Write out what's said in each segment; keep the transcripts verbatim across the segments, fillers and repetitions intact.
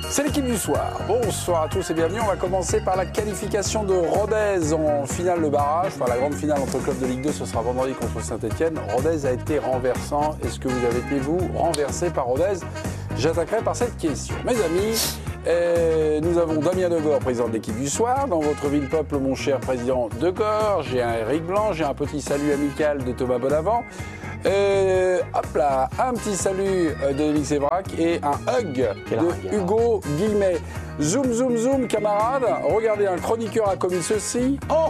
C'est l'équipe du soir. Bonsoir à tous et bienvenue. On va commencer par la qualification de Rodez en finale de barrage. Enfin, la grande finale entre clubs de Ligue deux, ce sera vendredi contre Saint-Etienne. Rodez a été renversant. Est-ce que vous avez été, vous, renversé par Rodez? J'attaquerai par cette question. Mes amis, euh, nous avons Damien Degore, président de l'équipe du soir. Dans votre ville peuple, mon cher président Degore. J'ai un Eric Blanc, j'ai un petit salut amical de Thomas Bonavent. Euh, hop là, un petit salut de Élix Sévrac et un hug de Hugo Guillemet. Zoom, zoom, zoom, camarades. Regardez, un chroniqueur a commis ceci. Oh,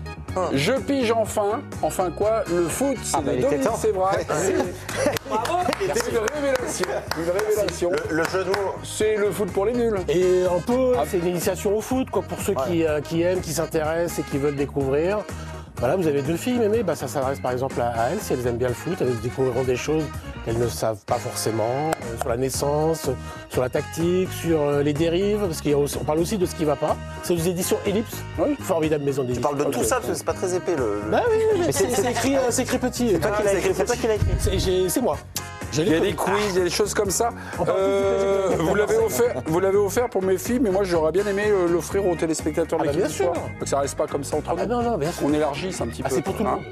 je pige enfin. Enfin quoi? Le foot, c'est ah, de Dominique Sévrac. Bravo. C'est une révélation. Une révélation. Le, le jeu de mots. C'est le foot pour les nuls. Et un peu, ah. c'est une initiation au foot, quoi, pour ceux ouais. qui, euh, qui aiment, qui s'intéressent et qui veulent découvrir. Voilà, vous avez deux filles, Mémé, bah, ça s'adresse par exemple à elles, si elles aiment bien le foot, elles découvriront des choses qu'elles ne savent pas forcément, euh, sur la naissance, sur la tactique, sur euh, les dérives, parce qu'on parle aussi de ce qui ne va pas. C'est aux éditions Ellipse, oui. Formidable maison d'édition. Tu parles de tout ça, parce que c'est pas très épais. Le... Bah oui, oui mais c'est, c'est, écrit, euh, c'est écrit petit. C'est toi qui l'as écrit. C'est toi qui l'as écrit. C'est, c'est moi. Il y a des quiz, il y a des choses comme ça. Euh, vous, l'avez offert, vous l'avez offert pour mes filles, mais moi j'aurais bien aimé l'offrir aux téléspectateurs de ah l'équipe bah du soir. Que ça ne reste pas comme ça entre ah nous. Bah non, non, bien sûr. On élargisse un petit ah, peu. C'est pour tout le monde.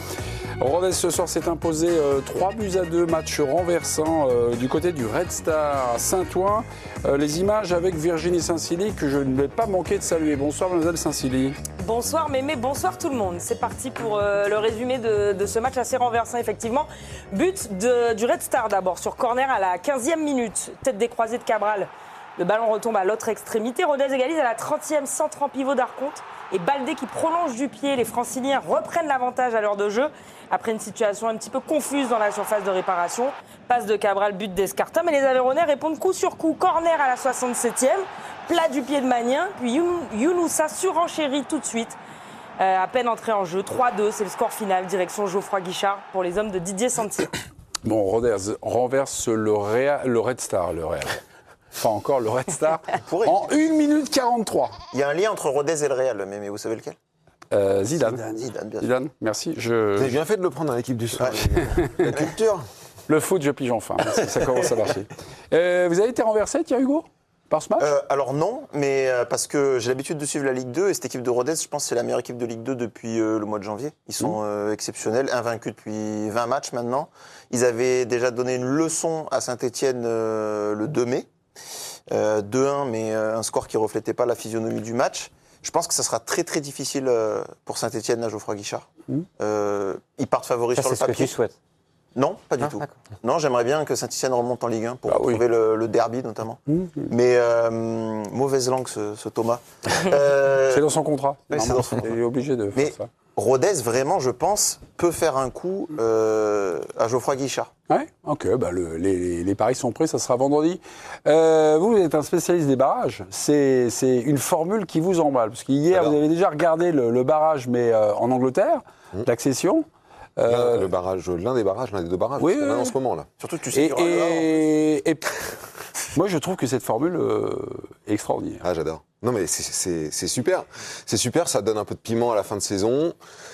Rodez ce soir s'est imposé euh, trois buts à deux, match renversant euh, du côté du Red Star à Saint-Ouen. Euh, les images avec Virginie Saint-Silly que je ne vais pas manquer de saluer. Bonsoir mademoiselle Saint-Silly. Bonsoir Mémé, bonsoir tout le monde. C'est parti pour euh, le résumé de, de ce match assez renversant effectivement. But de, du Red Star d'abord sur corner à la quinzième minute. Tête décroisée de Cabral. Le ballon retombe à l'autre extrémité. Rodez égalise à la trentième, centre en pivot d'Arconte. Et Baldé qui prolonge du pied. Les Franciliens reprennent l'avantage à l'heure de jeu. Après une situation un petit peu confuse dans la surface de réparation. Passe de Cabral, but d'Escartin. Mais les Aveyronais répondent coup sur coup. Corner à la soixante-septième. Plat du pied de Magnin. Puis Younoussa surenchérit tout de suite. Euh, à peine entré en jeu. trois deux, c'est le score final. Direction Geoffroy Guichard pour les hommes de Didier Santi. Bon, Rodez renverse le, Réa, le Red Star, le Real. Enfin, encore le Red Star, en une minute quarante-trois. Il y a un lien entre Rodez et le Real, mais, mais vous savez lequel euh, Zidane. Zidane, Zidane, bien Zidane, merci. Je... Vous avez bien fait de le prendre dans l'équipe du soir. Ouais. La culture. Le foot, je pige enfin. Ça commence à marcher. Euh, vous avez été renversé, tiens, Hugo, par ce match euh, Alors non, mais euh, parce que j'ai l'habitude de suivre la Ligue deux et cette équipe de Rodez, je pense que c'est la meilleure équipe de Ligue deux depuis euh, le mois de janvier. Ils sont mmh. euh, exceptionnels, invaincus depuis vingt matchs maintenant. Ils avaient déjà donné une leçon à Saint-Etienne euh, le deux mai. Euh, deux un, mais euh, un score qui ne reflétait pas la physionomie du match. Je pense que ça sera très très difficile euh, pour Saint-Etienne à Geoffroy Guichard. Mmh. Euh, ils partent favoris ça, sur le papier. C'est ce que tu souhaites? Non, pas du ah, tout. D'accord. Non, j'aimerais bien que Saint-Etienne remonte en Ligue un pour ah, retrouver oui. le, le derby notamment. Mmh. Mais euh, mauvaise langue ce, ce Thomas. euh, c'est dans son contrat. Oui, c'est dans son contrat. Il est obligé de faire mais ça. Rodez, vraiment, je pense, peut faire un coup euh, à Geoffroy Guichard. Ouais, ok, bah le, les, les paris sont pris, ça sera vendredi. Euh, vous, vous êtes un spécialiste des barrages. C'est, c'est une formule qui vous emballe. Parce qu'hier, Alors, vous avez déjà regardé le, le barrage, mais euh, en Angleterre, mmh. l'accession. Euh, le barrage, l'un des barrages, l'un des deux barrages, oui, qu'on a oui. en ce moment là. Surtout que tu sais et, qu'il y aura et, et, et moi, je trouve que cette formule euh, est extraordinaire. Ah, j'adore. Non, mais c'est, c'est, c'est super. C'est super, ça donne un peu de piment à la fin de saison.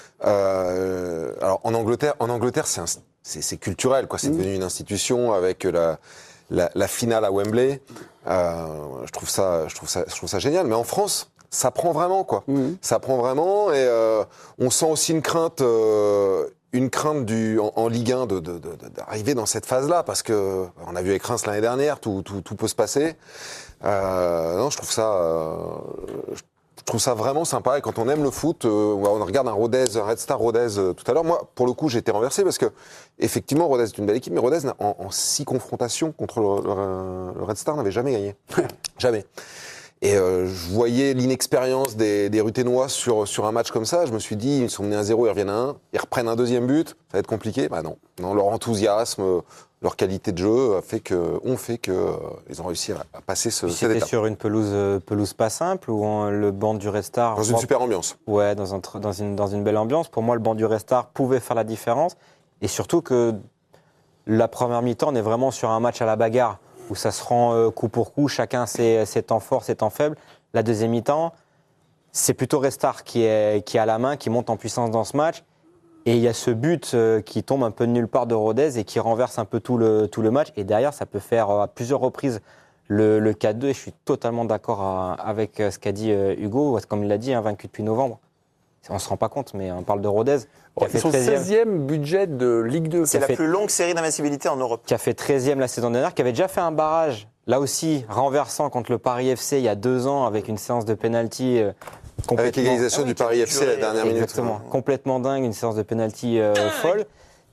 Euh, alors, en Angleterre, en Angleterre, c'est, un, c'est, c'est culturel, quoi. C'est mmh. devenu une institution avec la, la, la finale à Wembley. Euh, je trouve ça, je trouve ça, je trouve ça génial. Mais en France, ça prend vraiment, quoi. Mmh. Ça prend vraiment, et euh, on sent aussi une crainte. Euh, Une crainte du, en, en Ligue un de, de, de, d'arriver dans cette phase-là, parce que on a vu avec Reims l'année dernière, tout, tout, tout peut se passer. Euh, non, je trouve ça, euh, je trouve ça vraiment sympa. Et quand on aime le foot, euh, on regarde un Rodez, un Red Star Rodez euh, tout à l'heure. Moi, pour le coup, j'ai été renversé parce que effectivement, Rodez est une belle équipe, mais Rodez en, en six confrontations contre le, le, le Red Star n'avait jamais gagné, jamais. Et euh, je voyais l'inexpérience des, des Ruténois sur, sur un match comme ça. Je me suis dit, ils sont menés à zéro, ils reviennent à un. Ils reprennent un deuxième but, ça va être compliqué. Bah non, non, leur enthousiasme, leur qualité de jeu a fait que, ont fait qu'ils euh, ont réussi à, à passer ce, cette étape. C'était sur une pelouse, pelouse pas simple ou en, le banc du Red Star? Dans une super ambiance. Ouais, dans, un, dans, une, dans une belle ambiance. Pour moi, le banc du Red Star pouvait faire la différence. Et surtout que la première mi-temps, on est vraiment sur un match à la bagarre, où ça se rend euh, coup pour coup, chacun ses, ses temps forts, ses temps faibles. La deuxième mi-temps, c'est plutôt Red Star qui est, qui est à la main, qui monte en puissance dans ce match. Et il y a ce but euh, qui tombe un peu de nulle part de Rodez et qui renverse un peu tout le, tout le match. Et derrière, ça peut faire euh, à plusieurs reprises le, le quatre deux, et je suis totalement d'accord à- avec euh, ce qu'a dit euh, Hugo, comme il l'a dit, hein, vaincu depuis novembre. On ne se rend pas compte, mais on parle de Rodez, qui a Ils fait sont treizième, seizième budget de Ligue deux. C'est Qui a la fait- plus longue série d'invincibilité en Europe. qui a fait treizième la saison dernière, qui avait déjà fait un barrage, là aussi, renversant contre le Paris F C il y a deux ans, avec une séance de pénalty euh, Avec complètement... l'égalisation Ah oui, du Paris qui a F C à la duré, dernière minute. Exactement, complètement dingue, une séance de pénalty euh, folle.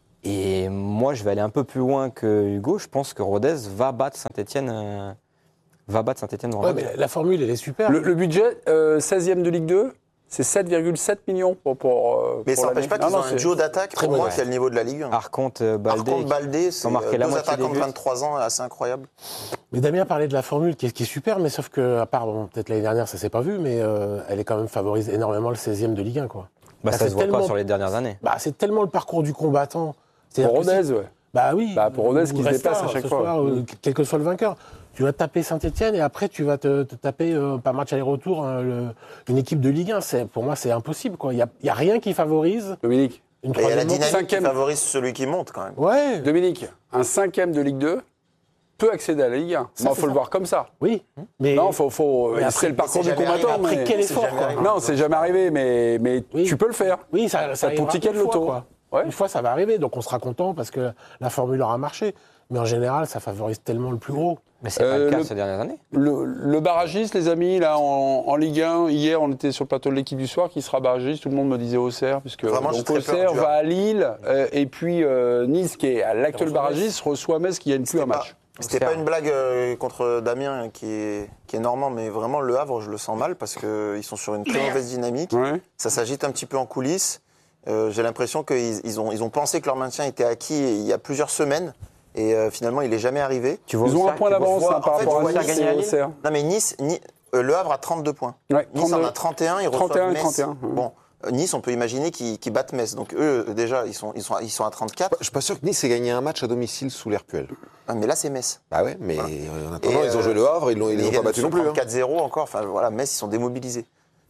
Et moi, je vais aller un peu plus loin que Hugo. Je pense que Rodez va battre Saint-Etienne. euh, va battre Saint-Etienne Ouais, mais la formule, elle est super. Le, le budget, euh, seizième de Ligue deux, c'est sept virgule sept millions pour, pour, euh, Mais pour ça n'empêche l'année. pas qu'ils Non, ont non, un c'est- duo d'attaque, pour bon, moi, ouais. qui est le niveau de la Ligue un. Arconte, euh, Par Baldé. contre, Baldé, c'est ont marqué euh, la deux moitié attaquants des de buts. vingt-trois ans, assez incroyable. Mais Damien parlait de la formule qui est, qui est super, mais sauf que, à part, bon, peut-être l'année dernière, ça s'est pas vu, mais euh, elle est quand même favorise énormément le seizième de Ligue un, quoi. Bah, Bah, ça c'est se voit tellement- pas sur les dernières années. Bah, c'est tellement le parcours du combattant. C'est-à-dire Pour que Rodez, si- ouais. Bah oui. Bah, pour Rodez ou qui se Resta, déplace à chaque ce fois. soir, euh, quel que soit le vainqueur. Tu vas taper Saint-Etienne et après tu vas te, te taper euh, par match aller-retour hein, le- une équipe de Ligue un. C'est, pour moi, c'est impossible. Il n'y a, y a rien qui favorise Dominique, une Et il y a la troisième dynamique cinquième. qui favorise celui qui monte, quand même. Ouais. Dominique, un cinquième de Ligue deux peut accéder à la Ligue un. Ça, Il c'est faut le ça. voir comme ça. Oui. Mais Non, faut, faut, Mais après- c'est le parcours c'est du jamais combattant. arrivé. après, mais- quel c'est effort, jamais quoi. arrivé. Non, c'est jamais arrivé, mais, mais Oui. tu peux le faire. Oui, ça, ça T'as ton arrivera ticket de une fois, loto. quoi. Ouais. Une fois, ça va arriver, donc on sera content parce que la formule aura marché. Mais en général, ça favorise tellement le plus gros. Mais c'est pas Euh, le cas le- ces dernières années. Le, le barragiste, les amis, là, en, en Ligue un, hier, on était sur le plateau de l'équipe du soir, qui sera barragiste. Tout le monde me disait Auxerre, puisque Vraiment, j'ai donc très peur Auxerre du va Havre. à Lille, euh, et puis euh, Nice, qui est à l'actuel reçoit barragiste, reçoit Metz, qui gagne plus C'était un pas- match. C'était Auxerre. pas une blague euh, contre Damien, qui est, qui est normand, mais vraiment, Le Havre, je le sens mal, parce qu'ils sont sur une très mauvaise dynamique. Ouais. Ça s'agite un petit peu en coulisses. Euh, J'ai l'impression qu'ils ils ont, ils ont pensé que leur maintien était acquis il y a plusieurs semaines. Et euh, finalement, il n'est jamais arrivé. Tu vois Ils ont un Auxerre point qui- d'avance vois- hein, par en fait, rapport je à vois Nice Nice et gagner à Lille. Auxerre. Non, mais Nice, Ni- euh, Le Havre a trente-deux points. Ouais, Nice en trente-deux. a trente et un, ils reçoivent trente et un et Metz. trente et un, ouais. Bon, euh, Nice, on peut imaginer qu'ils qu'ils battent Metz. Donc eux, euh, déjà, ils sont, ils sont, ils sont à trente-quatre. Je suis pas sûr que Nice ait gagné un match à domicile sous l'R P L. Ah, mais là, c'est Metz. Bah ouais, mais en attendant, Et, ils ont euh, joué le Havre, ils l'ont ils Ils l'ont pas viennent de battu se non plus. prendre hein. quatre zéro encore. Enfin, voilà, Metz, ils sont démobilisés.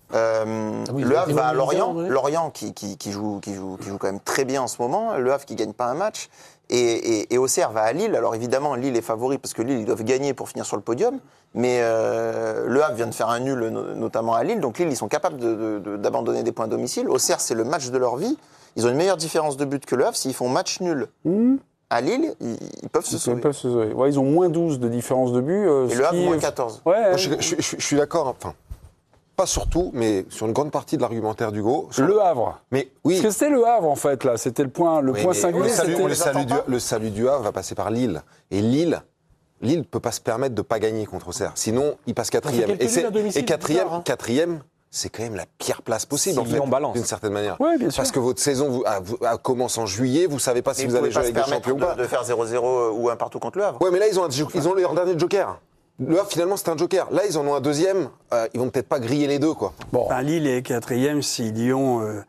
Euh, Ah oui, ils le ont Havre été va à mobilisés, Lorient. en vrai. Lorient qui, qui, qui, joue, qui, joue, qui joue quand même très bien en ce moment. Le Havre qui gagne pas un match. Et, et, et Auxerre va à Lille. Alors évidemment, Lille est favori parce que Lille, ils doivent gagner pour finir sur le podium. Mais euh, le Havre vient de faire un nul, no- notamment à Lille. Donc Lille, ils sont capables de- de- de- d'abandonner des points à domicile. Auxerre, c'est le match de leur vie. Ils ont une meilleure différence de but que le Havre. S'ils font match nul Mmh. à Lille, ils, ils peuvent se Ils sauver. peuvent se sauver. Ouais, ils ont moins douze de différence de but. euh, Et ce le Havre, qui- moins quatorze. Ouais, Moi, je, je- je- je suis d'accord, enfin, pas sur tout, mais sur une grande partie de l'argumentaire d'Hugo. Sur- le Havre. Mais oui, Parce que c'était le Havre, en fait, là. C'était le point, le oui, point mais singulier. le, salut, c'était- le salut du, pas. le salut du Havre va passer par Lille. Et Lille, Lille ne peut pas se permettre de ne pas gagner contre Auxerre. Sinon, il passe quatrième. quelques Et, nuls c'est- à domicile et quatrième, plus tard, hein. quatrième, c'est quand même la pire place possible, Si en fait, Lyon balance. d'une certaine manière. Ouais, bien sûr. Parce que votre saison vous, a- vous- a- commence en juillet, vous ne savez pas si Mais vous ils allez pouvaient jouer pas avec se des permettre champions ou pas. de, de faire zéro zéro ou un partout contre le Havre. Ouais, mais là, ils ont, un, ils ont leur dernier joker. Le Havre, finalement, c'est un joker. Là, ils en ont un deuxième. Euh, ils vont peut-être pas griller les deux, quoi. Bon. Enfin, Lille est quatrième si Lyon euh,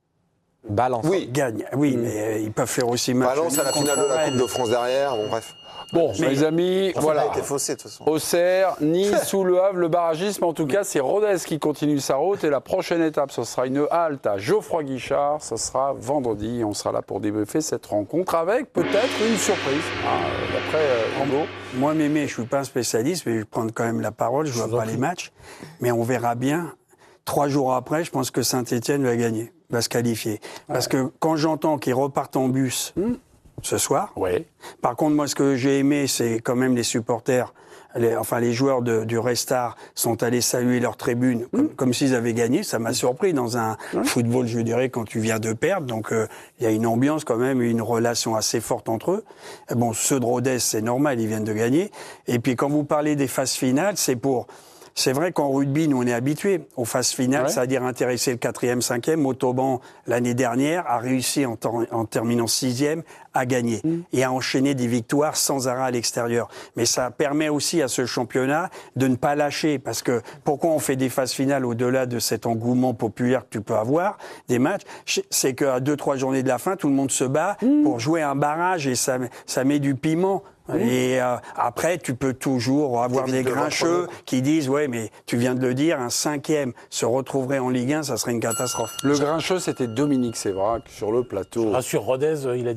Balance. Oui, gagne. Oui, mais euh, ils peuvent faire aussi match. Valence à la nul finale de contre la Coupe Rennes. de France derrière. Bon, bref. Bon, Mais- les amis, Ça voilà. a été faussé, de toute façon. Auxerre, Nice ou le Havre, le barragisme. En tout cas, c'est Rodez qui continue sa route. Et la prochaine étape, ce sera une halte à Geoffroy Guichard. Ce sera vendredi. On sera là pour débriefer cette rencontre avec peut-être une surprise. Ah, D'après euh, Hugo. Moi, Mémé, je suis pas un spécialiste, mais je vais prendre quand même la parole. Je vois pas les matchs. Mais on verra bien. Trois jours après, je pense que Saint-Etienne va gagner, va se qualifier. Parce que quand j'entends qu'ils repartent en bus ce soir, Oui. par contre, moi, ce que j'ai aimé, c'est quand même les supporters, les, enfin les joueurs de, du Restart sont allés saluer leur tribune comme, comme s'ils avaient gagné. Ça m'a surpris dans un football, je dirais, quand tu viens de perdre. Donc, euh, il y a une ambiance quand même, une relation assez forte entre eux. Et bon, ceux de Rodez, c'est normal, ils viennent de gagner. Et puis, quand vous parlez des phases finales, c'est pour... C'est vrai qu'en rugby, nous, on est habitués aux phases finales, Ouais. c'est-à-dire intéresser le quatrième, cinquième. Montauban, l'année dernière, a réussi en, ter- en terminant sixième à gagner et à enchaîner des victoires sans arrêt à l'extérieur. Mais ça permet aussi à ce championnat de ne pas lâcher, parce que pourquoi on fait des phases finales au-delà de cet engouement populaire que tu peux avoir, des matchs, c'est qu'à deux, trois journées de la fin, tout le monde se bat pour jouer un barrage et ça, ça met du piment. Et euh, après, tu peux toujours avoir T'évites des de grincheux vendre. qui disent « Ouais, mais tu viens de le dire, un cinquième se retrouverait en Ligue un, ça serait une catastrophe. » Le grincheux, c'était Dominique Sévrac sur le plateau. Rassure Rodez, euh, il a dit que le Bayern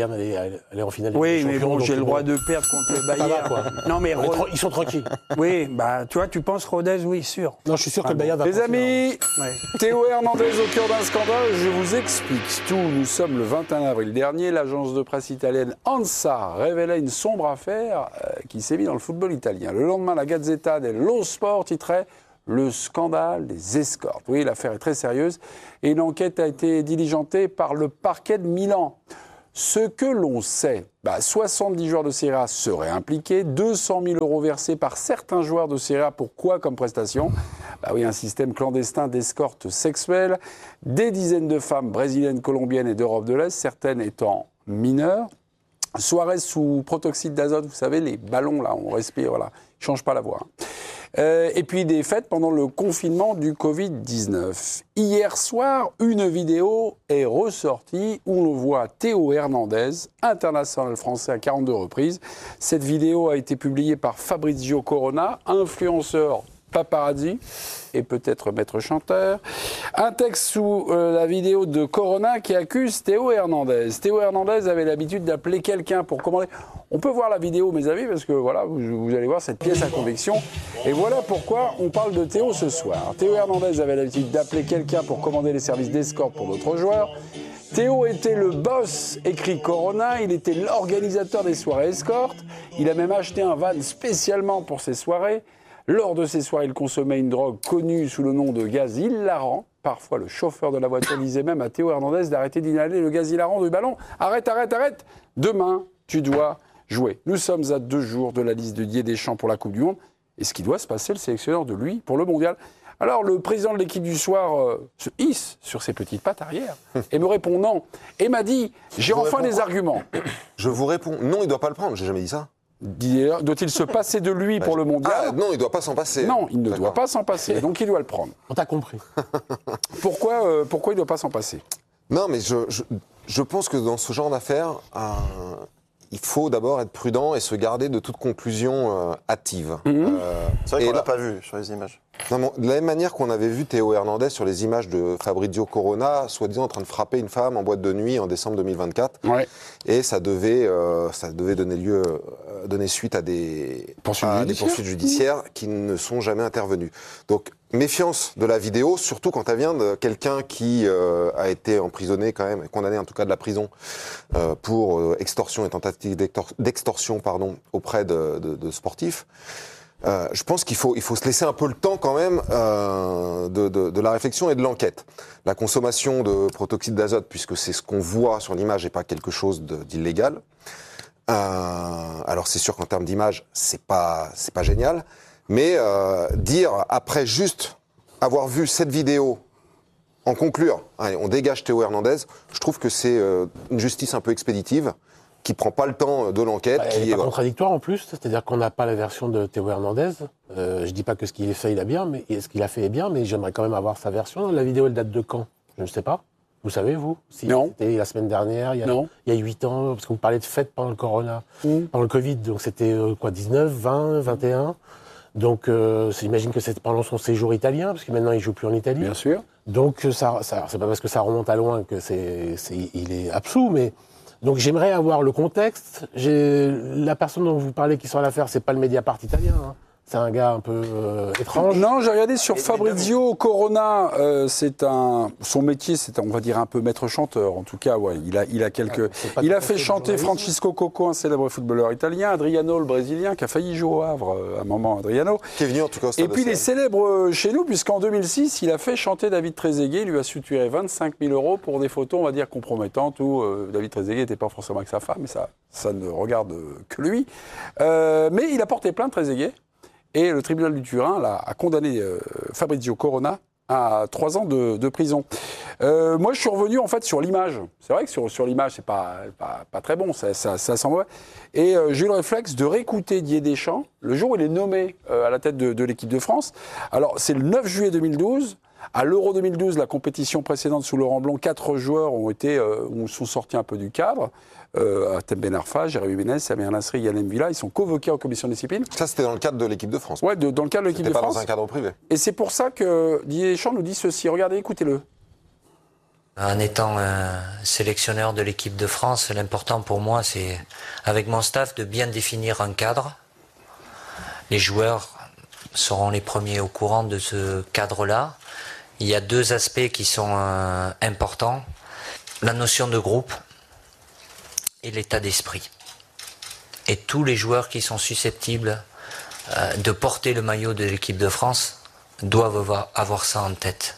Bayern allait, allait en finale. Oui, des mais champions, bon, donc j'ai le bon. droit de perdre contre le Ça va, Bayern. quoi. Non, mais Mais Ro- tra- Ils sont tranquilles. oui, bah, toi, tu penses Rodez, oui, sûr. Non, je suis sûr que le Bayern va Les passer, amis, Ouais. Théo Hernandez au cœur d'un scandale, je vous explique tout. Nous sommes le vingt et un avril dernier. L'agence de presse italienne ANSA révélait une sombre affaire euh, qui s'est mise dans le football italien. Le lendemain, la Gazzetta dello Sport titrait « Le scandale des escortes ». Oui, l'affaire est très sérieuse et une enquête a été diligentée par le parquet de Milan. Ce que l'on sait, bah, soixante-dix joueurs de Serie A seraient impliqués, deux cent mille euros versés par certains joueurs de Serie A pour quoi comme prestation ? Bah oui, un système clandestin d'escorte sexuelle, des dizaines de femmes brésiliennes, colombiennes et d'Europe de l'Est, certaines étant mineures. Soirée sous protoxyde d'azote, vous savez, les ballons là, on respire, voilà, ils ne changent pas la voix. Euh, et puis des fêtes pendant le confinement du covid dix-neuf. Hier soir, une vidéo est ressortie où l'on voit Théo Hernandez, international français à quarante-deux reprises. Cette vidéo a été publiée par Fabrizio Corona, influenceur paparazzi et peut-être maître chanteur. Un texte sous euh, la vidéo de Corona qui accuse Théo Hernandez. Théo Hernandez avait l'habitude d'appeler quelqu'un pour commander. On peut voir la vidéo, mes amis, parce que voilà, vous, vous allez voir cette pièce à conviction. Et voilà pourquoi on parle de Théo ce soir. Théo Hernandez avait l'habitude d'appeler quelqu'un pour commander les services d'escorte pour d'autres joueurs. Théo était le boss, écrit Corona, il était l'organisateur des soirées escortes. Il a même acheté un van spécialement pour ces soirées. Lors de ces soirées, il consommait une drogue connue sous le nom de gaz hilarant. Parfois, le chauffeur de la voiture disait même à Théo Hernandez d'arrêter d'inhaler le gaz hilarant du ballon. Arrête, arrête, arrête. Demain, tu dois jouer. Nous sommes à deux jours de la liste de Didier Deschamps pour la Coupe du Monde. Et ce qui doit se passer, le sélectionneur de lui pour le Mondial. Alors, le président de l'équipe du soir euh, se hisse sur ses petites pattes arrière et me répond non. Et m'a dit, j'ai vous enfin réponds des quoi arguments. Je vous réponds, non, il ne doit pas le prendre, j'ai jamais dit ça. Didier, doit-il se passer de lui pour le Mondial ? Ah, non, il ne doit pas s'en passer. Non, il ne D'accord. doit pas s'en passer, donc il doit le prendre. On t'a compris. Pourquoi, euh, pourquoi il ne doit pas s'en passer ? Non, mais je, je, je pense que dans ce genre d'affaires, euh, il faut d'abord être prudent et se garder de toute conclusion euh, hâtive. Mhm. Euh, C'est vrai et qu'on l'a là- pas vu sur les images. Non, mais de la même manière qu'on avait vu Théo Hernandez sur les images de Fabrizio Corona, soi-disant en train de frapper une femme en boîte de nuit en décembre deux mille vingt-quatre, Ouais. et ça devait, euh, ça devait donner lieu, euh, donner suite à des Poursuites à des judiciaires. poursuites judiciaires qui ne sont jamais intervenues. Donc méfiance de la vidéo, surtout quand elle vient de quelqu'un qui euh, a été emprisonné quand même, condamné en tout cas de la prison euh, pour euh, extorsion et tentative d'extor- d'extorsion pardon auprès de, de, de sportifs. Euh, je pense qu'il faut, il faut se laisser un peu le temps quand même euh, de, de, de la réflexion et de l'enquête. La consommation de protoxyde d'azote, puisque c'est ce qu'on voit sur l'image et pas quelque chose de- d'illégal. Euh, alors c'est sûr qu'en termes d'image, c'est pas, c'est pas génial, mais euh, dire après juste avoir vu cette vidéo en conclure, allez, on dégage Théo Hernandez, je trouve que c'est euh, une justice un peu expéditive qui prend pas le temps de l'enquête. Elle qui n'est est, pas contradictoire en plus, c'est-à-dire qu'on n'a pas la version de Théo Hernandez. Euh, je dis pas que ce qu'il a fait, il a bien, mais ce qu'il a fait est bien, mais j'aimerais quand même avoir sa version. La vidéo, elle date de quand ? Je ne sais pas. Vous savez, vous si Non. C'était la semaine dernière, il y a, Non. il y a huit ans, parce que vous parlez de fêtes pendant le corona, Mm. pendant le Covid, donc c'était euh, quoi, dix-neuf, vingt, vingt et un. Donc euh, j'imagine que c'était pendant son séjour italien, parce que maintenant il ne joue plus en Italie. Bien sûr. Donc ça, ça c'est pas parce que ça remonte à loin que c'est, c'est, il est absous, mais donc j'aimerais avoir le contexte. J'ai la personne dont vous parlez qui sort l'affaire, c'est pas le Mediapart italien. Hein. C'est un gars un peu euh, étrange. Non, j'ai regardé sur Fabrizio Corona. Euh, c'est un, son métier, c'est on va dire un peu maître chanteur. En tout cas, ouais, il a, il a quelques. C'est pas Il tout a à fait fait chanter le journalisme. Francisco Coco, un célèbre footballeur italien, Adriano, le brésilien, qui a failli jouer au Havre euh, à un moment, Adriano. qui est venu en tout cas au Stade Et puis de il est Seine. célèbre euh, chez nous, puisqu'en deux mille six, il a fait chanter David Trezeguet. Il lui a suturé vingt-cinq mille euros pour des photos, on va dire, compromettantes, où euh, David Trezeguet n'était pas forcément avec sa femme, mais ça, ça ne regarde que lui. Euh, mais il a porté plainte, Trezeguet, et le tribunal du Turin là, a condamné euh, Fabrizio Corona à trois ans de, de prison. Euh, moi, je suis revenu en fait sur l'image. C'est vrai que sur, sur l'image, c'est pas, pas, pas très bon, ça, ça, ça sent mauvais. Et euh, j'ai eu le réflexe de réécouter Didier Deschamps le jour où il est nommé euh, à la tête de, de l'équipe de France. Alors, c'est le neuf juillet deux mille douze. À l'Euro deux mille douze, la compétition précédente sous Laurent Blanc, quatre joueurs ont été, euh, ont, sont sortis un peu du cadre. Euh, Atem Ben Arfa, Jérémy Ménez, Samir Nasri, Yann M'Vila, ils sont convoqués en commission de discipline. Ça, c'était dans le cadre de l'équipe de France. Ouais, de- dans le cadre de l'équipe C'était de pas France. dans un cadre privé. Et c'est pour ça que Didier Deschamps nous dit ceci. Regardez, écoutez-le. En étant un sélectionneur de l'équipe de France, l'important pour moi, c'est, avec mon staff, de bien définir un cadre. Les joueurs seront les premiers au courant de ce cadre-là. Il y a deux aspects qui sont euh, importants. La notion de groupe et l'état d'esprit. Et tous les joueurs qui sont susceptibles euh, de porter le maillot de l'équipe de France doivent avoir, avoir ça en tête.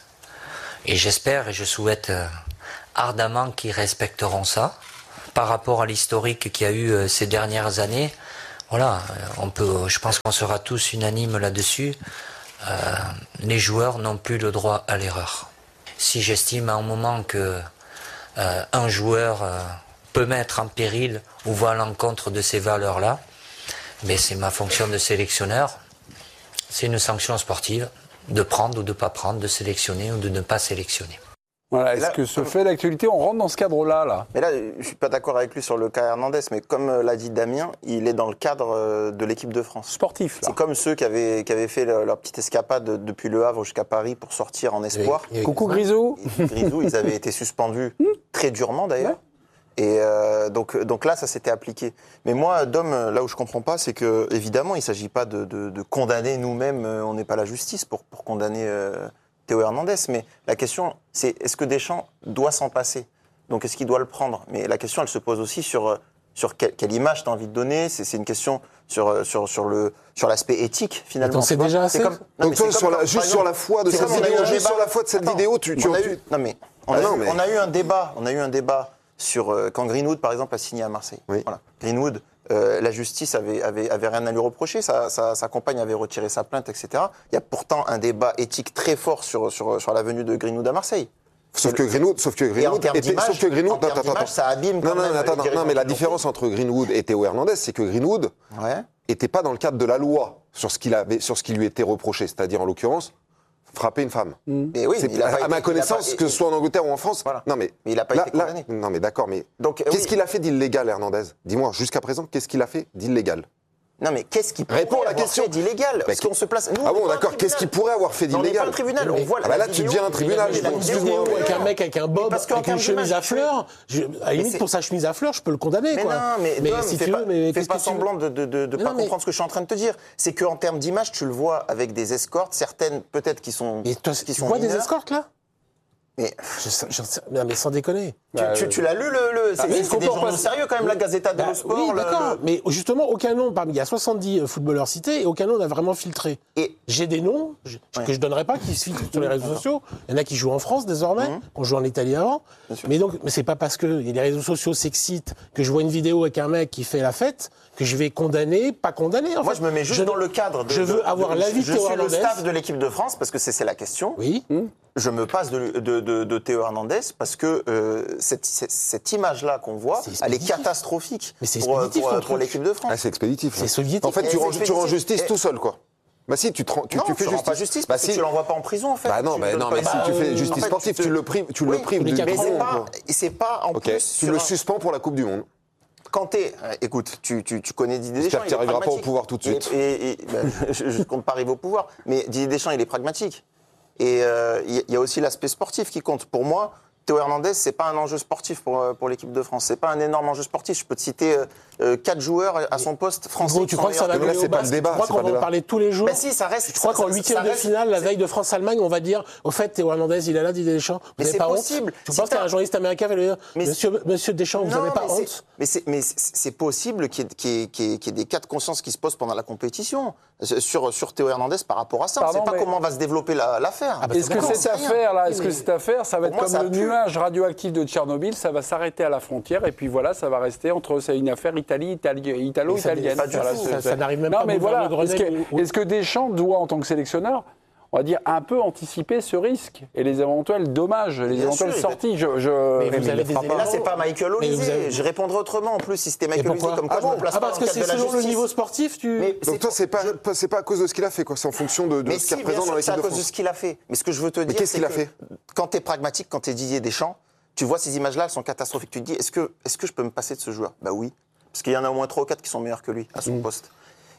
Et j'espère et je souhaite euh, ardemment qu'ils respecteront ça. Par rapport à l'historique qu'il y a eu euh, ces dernières années, voilà, on peut, je pense qu'on sera tous unanimes là-dessus. Euh, les joueurs n'ont plus le droit à l'erreur. Si j'estime à un moment que euh, un joueur euh, peut mettre en péril ou va à l'encontre de ces valeurs-là, mais c'est ma fonction de sélectionneur. C'est une sanction sportive de prendre ou de ne pas prendre, de sélectionner ou de ne pas sélectionner. Voilà, est-ce là, que ce comme... fait d'actualité, on rentre dans ce cadre-là là Mais là, je ne suis pas d'accord avec lui sur le cas Hernandez, mais comme l'a dit Damien, il est dans le cadre de l'équipe de France. Sportif, là. C'est comme ceux qui avaient, qui avaient fait leur, leur petite escapade depuis Le Havre jusqu'à Paris pour sortir en espoir. Et- et- Coucou Grisou. Et Grisou, ils avaient été suspendus très durement d'ailleurs. Et euh, donc, donc là, ça s'était appliqué. Mais moi, Dom, là où je comprends pas, c'est que évidemment, il ne s'agit pas de, de, de condamner nous-mêmes. On n'est pas la justice pour, pour condamner euh, Théo Hernandez. Mais la question, c'est est-ce que Deschamps doit s'en passer? Donc, est-ce qu'il doit le prendre? Mais la question, elle se pose aussi sur sur quelle, quelle image tu as envie de donner. C'est, c'est une question sur sur sur le sur l'aspect éthique finalement. Attends, c'est tu vois. déjà C'est assez comme- non, Donc mais toi, c'est sur comme la, quand, juste par sur exemple, la foi de c'est cette comme on a eu vidéo, un juste débat- sur la foi de cette Attends, vidéo, tu, tu, on a tu- eu, non mais on, Ah a, non, eu, mais- on a eu un débat, on a eu un débat sur euh, quand Greenwood par exemple a signé à Marseille. Oui. Voilà. Greenwood, euh, la justice avait, avait, avait rien à lui reprocher, sa, sa, sa compagne avait retiré sa plainte, et cetera. Il y a pourtant un débat éthique très fort sur, sur, sur la venue de Greenwood à Marseille. Sauf que Greenwood, sauf que Et en Greenwood, termes était- d'image, sauf que Greenwood, en termes attends, attends, d'image, attends. ça abîme quand Non, non, même attends, les non, dirigeants mais la qui l'ont différence entre Greenwood et Théo Hernandez, c'est que Greenwood fait. Ouais. était pas dans le cadre de la loi sur ce qu'il avait, sur ce qui lui était reproché, c'est-à-dire en l'occurrence frapper une femme. Mais oui, C'est- mais il a pas à été- ma il a connaissance, pas- que ce soit en Angleterre ou en France, Voilà. non mais, Mais il a pas là- été là- condamné. non mais d'accord, mais Donc, euh, qu'est-ce oui. qu'il a fait d'illégal, Hernandez? Dis-moi, jusqu'à présent, qu'est-ce qu'il a fait d'illégal? Non mais qu'est-ce qui pourrait Réponds à la avoir question. fait d'illégal? Parce Bah, qu'on se place. Nous, on Ah est bon, pas un d'accord. Qu'est-ce tribunal. qu'il pourrait avoir fait Non, on n'est pas d'illégal? un tribunal. On voit la Ah bah là, vidéo. tu deviens un tribunal, Mais je la pense. vidéo, Excuse-moi, mais avec non. un mec avec un bob, parce qu'en avec une termes chemise d'image, à fleurs, je- à la limite c'est- pour sa chemise à fleurs, je peux le condamner. Mais quoi. non, mais, Dom, si fais tu pas, veux, mais fais qu'est-ce pas que tu veux semblant de ne de, de Mais pas non, mais- comprendre ce que je suis en train de te dire. C'est qu'en termes d'image, tu le vois avec des escortes, certaines peut-être qui sont, Mais toi, qui tu sont vois des mineures. escortes là Mais Je sais- j'en sais- Non, mais sans déconner. tu, tu- tu l'as lu, le, le- c'est mais c'est est-ce qu'on des peut journaux repasser- sérieux quand même, la Gazzetta dello Bah, Sport. oui, le- d'accord. le- Mais justement, aucun nom, parmi il y a soixante-dix footballeurs cités et aucun nom n'a vraiment filtré. Et J'ai des noms je- Ouais. que je donnerai pas qui se filtrent sur les réseaux sociaux. Il y en a qui jouent en France désormais, qu'on joue en Italie avant. sûr. Mais donc, mais c'est pas parce que les réseaux sociaux s'excitent que je vois une vidéo avec un mec qui fait la fête que je vais condamner, pas condamner. En moi, fait. je me mets juste Je- dans le cadre. De, je veux de- avoir de- l'avis de Je Théo suis le Hernandez. staff de l'équipe de France parce que c'est c'est la question. Oui. Je me passe de, de, de, de Théo Hernandez parce que euh, cette, cette, cette image-là qu'on voit, C'est elle est expéditif. catastrophique Mais c'est pour, expéditif, pour, ton pour truc. l'équipe de France. Ah, c'est expéditif. C'est là. soviétique. En fait, tu Et rends, c'est tu rends expéditif. justice Et- tout seul, quoi. Bah si, tu, te rends- tu, non, tu fais tu rends justice. pas justice Bah parce que si. tu l'envoies pas en prison en fait. Bah non, Tu mais le non, donnes mais pas- si bah, tu fais euh, justice en fait, sportive, te- tu le prives, tu Oui, le prives tous les de quatre Mais du c'est monde, pas, quoi. c'est pas en Ok. plus. Tu sur le un- suspends pour la Coupe du Monde. Quand t'es, euh, écoute, tu, tu, tu connais Didier J'espère Deschamps. qu'il il est arrivera pas au pragmatique. pouvoir tout de Et- suite. Et, et- ben, je ne compte pas arriver au pouvoir, mais Didier Deschamps, il est pragmatique. Et euh, il y a aussi l'aspect sportif qui compte. Pour moi, Théo Hernandez, c'est pas un enjeu sportif pour, euh, pour l'équipe de France. C'est pas un énorme enjeu sportif. Je peux te citer euh, euh, quatre joueurs à son poste français. Gros, qui tu sont crois que ça va meilleurs Mais là, aller c'est au pas le basket débat, Tu crois c'est qu'on pas va le en débat. parler tous les jours Ben si, ça reste. Je crois ça- qu'en ça- huitième ça de reste- finale, la c'est- veille de France-Allemagne, on va dire au fait, Théo Hernandez, il est là, Didier Deschamps. Vous Mais n'avez c'est pas possible. honte Tu Si penses t'as- qu'un journaliste américain va lui dire Mais Monsieur, Monsieur Deschamps, vous Non, n'avez pas mais c'est- honte Mais c'est mais c'est- c'est possible qu'il y, ait- qu'il y ait- qu'il y ait- qu'il y ait des cas de conscience qui se posent pendant la compétition euh, sur, sur Théo Hernandez par rapport à ça. Pardon, on ne sait pas mais- comment va se développer la- l'affaire. Ah bah, Est-ce que D'accord, cette c'est rien. affaire-là, est-ce Oui, que mais- cette affaire, ça va être Pour moi, comme ça le pue. nuage radioactif de Tchernobyl, ça va s'arrêter à la frontière et puis voilà, ça va rester entre, c'est une affaire Italie, Itali- italo-italienne. pas du Voilà, tout. c'est- Ça- ça c'est- n'arrive même non, pas à mais Boulevard voilà, de est-ce Grenelle que, ou- est-ce que Deschamps doit, en tant que sélectionneur, on va dire, un peu anticiper ce risque et les éventuels dommages, les Bien éventuelles sûr, il sorties je, je... Mais mais vous il avez le des fera pas. Mais là, éléments. c'est pas Michael Mais vous Olise. avez- Je répondrai autrement en plus si c'était Et Michael Olise. pourquoi Comme quoi, Ah je bon me place Ah, pas parce dans que le c'est cadre de la selon le justice. niveau sportif, tu. Mais Donc toi, c'est pas, je- c'est pas à cause de ce qu'il a fait, quoi. C'est en fonction de, de Mais ce si, qu'il bien représente sûr dans que c'est l'équipe à de cause de France. ce qu'il a fait. Mais ce que je veux te dire, qu'est-ce c'est qu'il a que fait quand tu es pragmatique, quand tu es Didier Deschamps, tu vois ces images-là, elles sont catastrophiques. Tu te dis, est-ce que, est-ce que je peux me passer de ce joueur Bah oui. Parce qu'il y en a au moins trois ou quatre qui sont meilleurs que lui à son poste.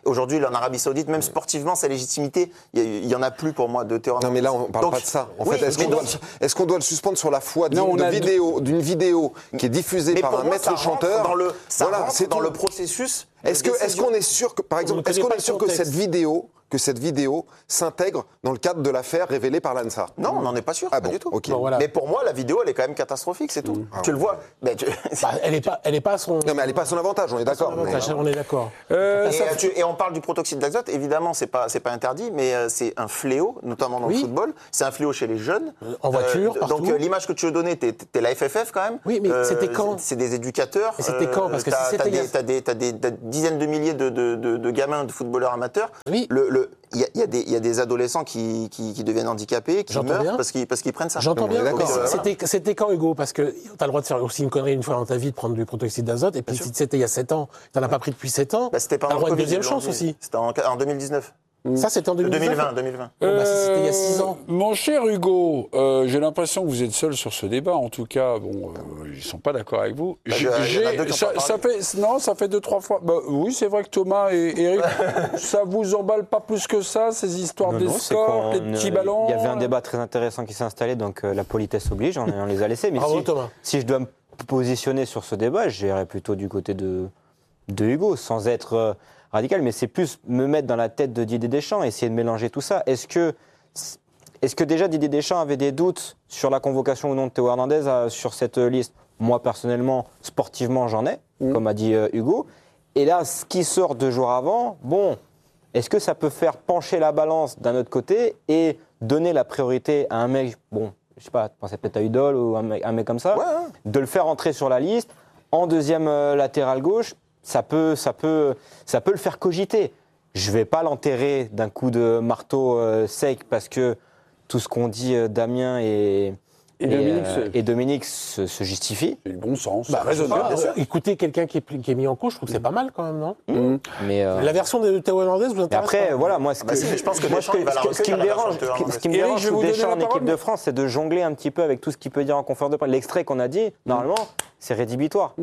Aujourd'hui, en Arabie Saoudite, même sportivement, sa légitimité, il y en a plus pour moi de Théo Hernandez. Non, mais là, on parle Donc, pas de ça. En oui, fait, est-ce qu'on mais doit, donc- est-ce qu'on doit le suspendre sur la foi d'une Non, on de a vidéo, d'une vidéo qui est diffusée mais par pour un moi, maître ça rentre chanteur dans le, ça Voilà, rentre c'est dans tout. le processus. de Est-ce que, est-ce décision. qu'on est sûr que, par exemple, ne est-ce connaît qu'on pas est le sûr que contexte. cette vidéo, que cette vidéo s'intègre dans le cadre de l'affaire révélée par l'ANSA? Non, on n'en est pas sûr, Ah pas bon, du tout. ok. Bon, voilà. Mais pour moi, la vidéo, elle est quand même catastrophique, c'est tout. Ah tu le vois. Mais tu- Bah, elle n'est pas, elle est pas à son. Non, mais elle n'est pas à son avantage, on est d'accord. mais- On est d'accord. Euh, Et, ça- euh, tu- et on parle du protoxyde d'azote, évidemment, c'est pas, c'est pas interdit, mais euh, c'est un fléau, notamment dans Oui. le football. C'est un fléau chez les jeunes. En voiture, Euh, partout. Donc euh, l'image que tu veux donner, t'es, t'es la F F F quand même. Oui, mais c'était quand C'est des éducateurs. Et c'était quand Parce que t'as, si c'était t'as il y a- des, t'as des, t'as des, t'as des dizaines de milliers de, de, de, de gamins, de footballeurs amateurs. Oui. Le, le, il y a, il y a des, il y a des adolescents qui, qui, qui deviennent handicapés, qui J'entends meurent bien. parce qu'ils, parce qu'ils prennent ça. J'entends Non, mais bien. d'accord, Mais voilà. C'était, c'était quand, Hugo? Parce que tu as le droit de faire aussi une connerie une fois dans ta vie, de prendre du protoxyde d'azote. Et puis si c'était il y a sept ans, tu n'en as pas pris depuis sept ans. Bah, c'était tu as pas le droit à une deuxième chance aussi. C'était en, en deux mille dix-neuf. Ça, c'était en deux mille dix-neuf. deux mille vingt, deux mille vingt. Bon, bah, si c'était il y a six ans. Euh, Mon cher Hugo, euh, j'ai l'impression que vous êtes seul sur ce débat. En tout cas, bon, euh, ils sont pas d'accord avec vous. Bah, J'ai- il y en a j'ai- deux qui ont ça, pas ça parlé. fait, non, ça fait deux trois fois. Bah, oui, c'est vrai que Thomas et Eric, ça vous emballe pas plus que ça, ces histoires Non, des non, c'est scores, qu'on, les petits euh, ballons. Il y avait un là. débat très intéressant qui s'est installé, donc euh, la politesse oblige, on, on les a laissés. Mais Bravo, si, Thomas. si je dois me positionner sur ce débat, j'irais plutôt du côté de, de Hugo, sans être euh, radical, mais c'est plus me mettre dans la tête de Didier Deschamps, essayer de mélanger tout ça. Est-ce que, est-ce que déjà Didier Deschamps avait des doutes sur la convocation ou non de Théo Hernandez à- sur cette euh, liste? Moi, personnellement, sportivement, j'en ai, comme a dit euh, Hugo. Et là, ce qui sort deux jours avant, bon, est-ce que ça peut faire pencher la balance d'un autre côté et donner la priorité à un mec, bon, je sais pas, pensez peut-être à Udol ou un mec, un mec comme ça, Ouais, ouais. de le faire entrer sur la liste en deuxième euh, latéral gauche, ça peut, ça, peut, ça peut le faire cogiter. Je vais pas l'enterrer d'un coup de marteau euh, sec parce que tout ce qu'ont dit euh, Damien et, Et Dominique, euh, c'est- et Dominique se, se justifie. C'est du bon sens, Bah, raisonnable. je sais pas, euh, écoutez quelqu'un qui est, pli- qui est mis en cause, je trouve que c'est pas mal quand même, non Mais, euh, La version de Théo Hernandez vous mais intéresse après, pas voilà, moi, ce Bah que, si, mais je pense que moi, Deschamps, ce que- il va la ce que- ce qui me recueillir, la dérange, version de ce qui me Eric, dérange je vais sous vous donner Deschamps la en équipe parole. de France, c'est de jongler un petit peu avec tout ce qu'il peut dire en conférence de presse. L'extrait qu'on a dit, normalement, c'est rédhibitoire.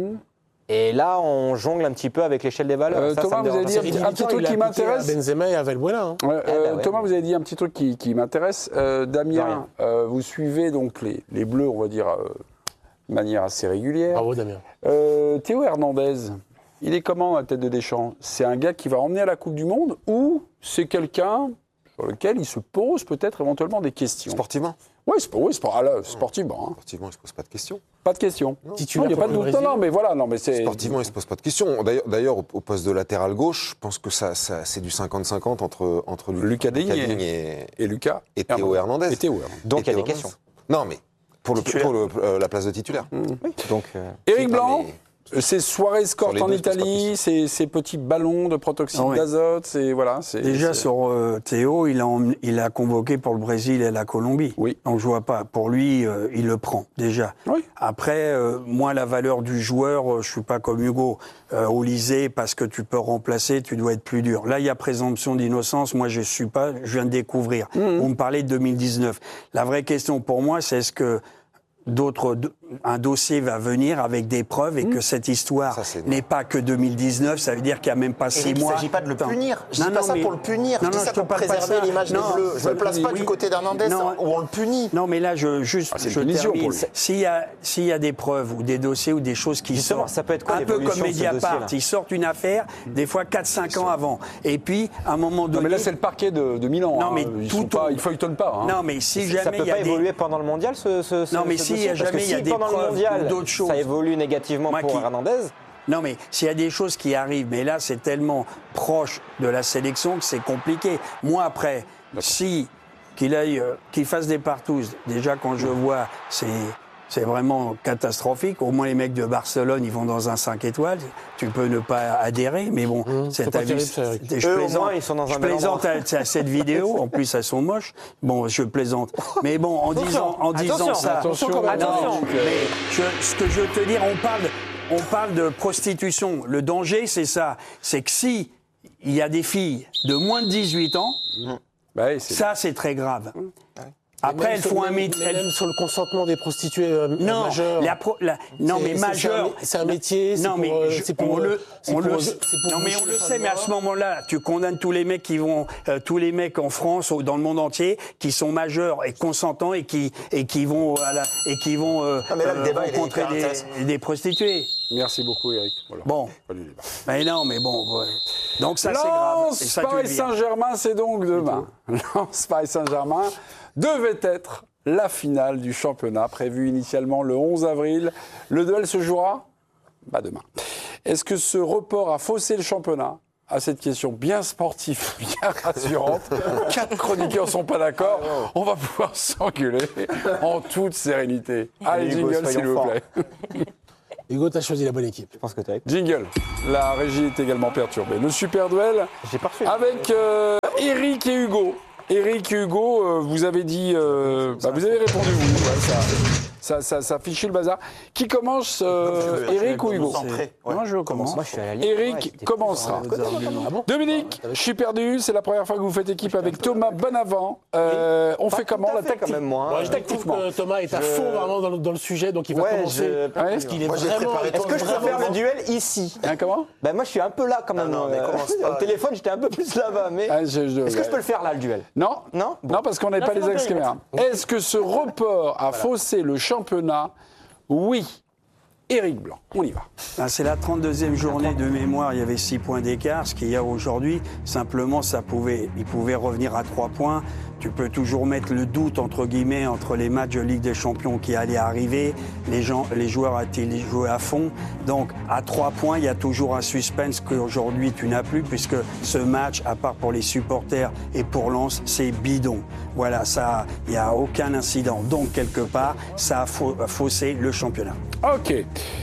Et là, on jongle un petit peu avec l'échelle des valeurs. Euh, Ça, ça Thomas, me vous avez dérange. dit C'est un petit truc il a qui appliqué m'intéresse. à Benzema et à Valbuena. hein. Ouais, euh, bah ouais. Thomas, vous avez dit un petit truc qui, qui m'intéresse. Euh, De Damien, rien. euh, vous suivez donc les, les Bleus, on va dire, euh, de manière assez régulière. Bravo, Damien. Euh, Théo Hernandez, il est comment à la tête de Deschamps? C'est un gars qui va emmener à la Coupe du Monde ou c'est quelqu'un sur lequel il se pose peut-être éventuellement des questions? Sportivement Oui, c'est oui, c'est- ah là, sportivement. hein. Sportivement, il ne se pose pas de questions. Pas de questions. Titulaire Il n'y a pour pas de le doute. Non, Brésil. non, mais voilà, non, mais c'est. Sportivement, il ne se pose pas de questions. D'ailleurs, d'ailleurs, au, au poste de latéral gauche, je pense que ça, ça, c'est du cinquante cinquante entre, entre Lu- Lucas Digne et- Digne et, Et Lucas et Théo Hernandez. Et Théo Hernandez. Donc, Et il y a Théo des Hernandez. questions. Non, mais pour, le, Titulaire. pour le- euh, la place de titulaire. Donc, euh, Éric Non, Blanc, mais- ces soirées escortes Sur les en deux, je pense pas Italie, plus. ces, ces petits ballons de protoxyde Ah oui. d'azote, c'est voilà, c'est Déjà c'est- sur euh, Théo, il a, emmené- il a convoqué pour le Brésil et la Colombie. Oui. Donc je vois pas. Pour lui, euh, il le prend déjà. Oui. Après, euh, moi, la valeur du joueur, euh, je suis pas comme Hugo. Euh, au Lisée, parce que tu peux remplacer, tu dois être plus dur. Là, il y a présomption d'innocence. Moi, je suis pas. Je viens de découvrir. Vous me parlez de deux mille dix-neuf. La vraie question pour moi, c'est est-ce que d'autres, un dossier va venir avec des preuves et que cette histoire Ça, c'est n'est pas que deux mille dix-neuf, ça veut dire qu'il n'y a même pas six Il ne mois. s'agit pas de le Attends. punir. Je ne Non, dis pas non, ça mais- pour le punir. Non, je dis non, ça je te pour parle pas de préserver ça. l'image Non, des Bleus. Je ne me place pas oui. du côté d'Hernandez Non. où on le punit. Non, mais là, je, juste, Ah, c'est une je punition termine. pour lui. S'il y, a, s'il y a des preuves ou des dossiers ou des choses qui Justement, sortent, ça peut être quoi un peu l'évolution comme de ce Mediapart, dossier-là ils sortent une affaire, des fois quatre cinq ans avant. Et puis, à un moment donné... Non, mais là, c'est le parquet de, de Milan. Non, hein. mais Ils tout sont pas, tombe. ils feuilletonnent pas. hein. Non, mais si ça jamais peut il y a pas des... évoluer pendant le mondial, ce, ce, ce Non, mais ce si, dossier il y a Parce que jamais il y a si des pendant le preuves mondial, ou d'autres choses. ça évolue négativement Moi pour qui- Hernandez. Non, mais s'il y a des choses qui arrivent, mais là, c'est tellement proche de la sélection que c'est compliqué. Moi, après, si qu'il aille, euh, qu'il fasse des partouzes, déjà, quand je vois, c'est... C'est vraiment catastrophique. Au moins, les mecs de Barcelone, ils vont dans un cinq étoiles. Tu peux ne pas adhérer, mais bon, Mmh, c'est c'est pas avis. terrible, ça, Eric. Je Eux, au plaisante, moins, ils sont dans un je bel plaisante endroit. à, à cette vidéo. En plus, elles sont moches. Bon, je plaisante. Mais bon, en disant, en disant Attention, ça. attention, Non, attention. mais je- ce que je veux te dire, on parle, on parle de prostitution. Le danger, c'est ça. C'est que si il y a des filles de moins de dix-huit ans, Bah oui, c'est- ça, c'est très grave. Après, elles font un métier. métier. Même sur le consentement des prostituées euh, Non, majeures. la pro- la- non C'est- mais c'est- majeur. C'est un, c'est un métier. C'est Non, pour, mais euh, je- c'est pour, on le, c'est on pour- le, c'est pour non mais boucher on le les sait, mais à ce femmes moment-là, tu condamnes tous les mecs qui vont, euh, tous les mecs en France ou dans le monde entier, qui sont majeurs et consentants et qui et qui vont à la, et qui vont euh, Ah, mais là, le euh, débat, il est rencontrer hyper intéressant. des, des prostituées. Merci beaucoup, Eric. Voilà. Bon. Pas du débat. Mais non, mais bon, ouais. Donc ça c'est grave. Et Lens, ça, tu le Paris vis. Saint-Germain, c'est donc demain. Lens, Paris Saint-Germain devait être la finale du championnat, prévue initialement le onze avril. Le duel se jouera bah demain. Est-ce que ce report a faussé le championnat? À cette question bien sportive, bien rassurante, quatre chroniqueurs ne sont pas d'accord. On va pouvoir s'engueuler en toute sérénité. Allez, Hugo, jingle, s'il soyons vous forts. plaît. Hugo, t'as choisi la bonne équipe. Je pense que tu as. Jingle. La régie est également perturbée. Le super duel J'ai pas reçu. avec euh, Eric et Hugo. Eric et Hugo, euh, vous avez dit, euh, bah, vous avez répondu vous. Ouais, ça, ça, ça, ça fichue le bazar. Qui commence, euh, Eric ou Hugo? Centré, ouais. Moi je commence. Moi, je suis à la ligne. Eric Ouais, j'étais commencera. plus dans- Ah bon Dominique, je suis perdu. C'est la première fois que vous faites équipe avec Thomas Bonavent. Euh, on fait comment la tactique? quand même, moi. Moi, hein. je trouve tactiquement. que Thomas est à fond vraiment dans le, dans le sujet, donc il va Ouais, commencer. je- Parce qu'il est Moi, j'ai vraiment. préparé Est-ce que je peux vraiment- faire le duel ici? Hein, comment Ben moi, je suis un peu là quand même. non, mais euh, commence pas. Au téléphone, j'étais un peu plus là-bas, mais. Ah, je- je- Est-ce que je peux le faire là, le duel? Non, Non Bon. non, parce qu'on n'est Non, pas c'est les mon ex-caméras. Est-ce que ce report a faussé le championnat? Oui. Éric Blanc, on y va. Ah, c'est la trente-deuxième journée de mémoire, il y avait six points d'écart, ce qu'il y a aujourd'hui. Simplement, ça pouvait, il pouvait revenir à trois points. Tu peux toujours mettre le doute, entre guillemets, entre les matchs de Ligue des Champions qui allaient arriver. Les, gens, les joueurs a-t-ils joué à fond? Donc, à trois points, il y a toujours un suspense qu'aujourd'hui tu n'as plus, puisque ce match, à part pour les supporters et pour Lens, c'est bidon. Voilà, ça, il n'y a aucun incident. Donc, quelque part, ça a fau- faussé le championnat. Ok.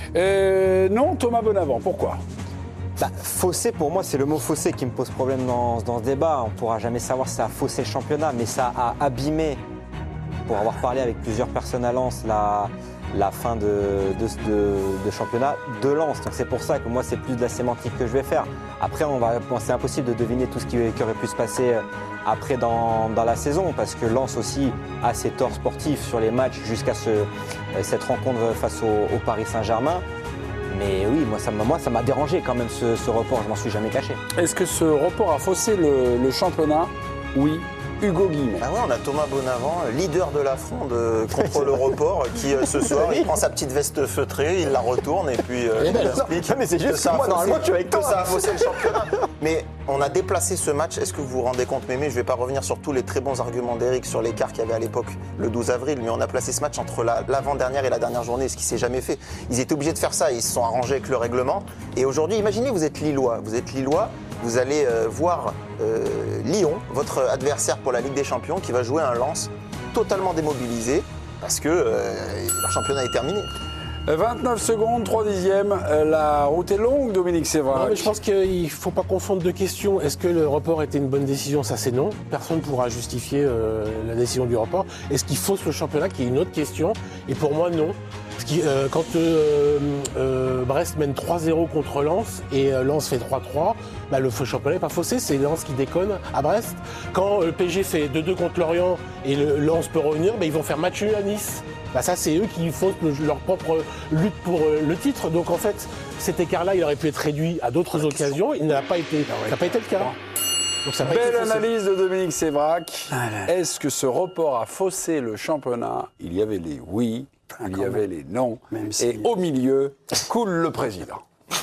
Euh, non, Thomas Bonavent, pourquoi? Bah, faussé, pour moi, c'est le mot faussé qui me pose problème dans, dans ce débat. On ne pourra jamais savoir si ça a faussé le championnat, mais ça a abîmé, pour avoir parlé avec plusieurs personnes à Lens, la, la fin de, de, de, de championnat de Lens. Donc c'est pour ça que moi, c'est plus de la sémantique que je vais faire. Après, on va, bon, c'est impossible de deviner tout ce qui, qui aurait pu se passer après dans, dans la saison, parce que Lens aussi a ses torts sportifs sur les matchs jusqu'à ce, cette rencontre face au, au Paris Saint-Germain. Mais oui, moi ça, m'a, moi, ça m'a dérangé quand même ce, ce report, je m'en suis jamais caché. Est-ce que ce report a faussé le, le championnat? Oui. Hugo Guillemet. Ah ouais, on a Thomas Bonavent, leader de la fronde euh, contre le report, qui euh, ce soir, il prend sa petite veste feutrée, il la retourne et puis euh, Et il ben, explique non, mais c'est juste que ça que a moi, faussé- normalement, je suis avec que toi. ça a faussé le championnat. Mais on a déplacé ce match. Est-ce que vous vous rendez compte, Mémé? Je ne vais pas revenir sur tous les très bons arguments d'Eric sur l'écart qu'il y avait à l'époque, le douze avril, mais on a placé ce match entre la- l'avant-dernière et la dernière journée, ce qui s'est jamais fait. Ils étaient obligés de faire ça, ils se sont arrangés avec le règlement. Et aujourd'hui, imaginez, vous êtes Lillois, vous êtes Lillois, vous allez euh, voir euh, Lyon, votre adversaire pour la Ligue des Champions, qui va jouer un Lens totalement démobilisé parce que euh, leur championnat est terminé. vingt-neuf secondes, trois dixièmes. Euh, La route est longue, Dominique Sévrac. Non, mais je pense qu'il ne faut pas confondre deux questions. Est-ce que le report était une bonne décision? Ça, c'est non. Personne ne pourra justifier euh, la décision du report. Est-ce qu'il fausse le championnat, qui est une autre question? Et pour moi, non. Parce que, euh, quand euh, euh, Brest mène trois zéro contre Lens et euh, Lens fait trois trois, bah, le faux championnat n'est pas faussé, c'est Lens qui déconne à Brest. Quand euh, le P S G fait deux deux contre Lorient et le Lens peut revenir, bah, ils vont faire match nul à Nice. Bah, ça, c'est eux qui faussent le- leur propre lutte pour euh, le titre. Donc en fait, cet écart-là, il aurait pu être réduit à d'autres occasions. Il n'a pas été, ça n'a pas été le cas. Donc ça n'a pas été Belle faussé. analyse de Dominique Sévrac. Ah là. Est-ce que ce report a faussé le championnat? Il y avait les oui, il y quand avait les non. Même si- Et au milieu, coule le président.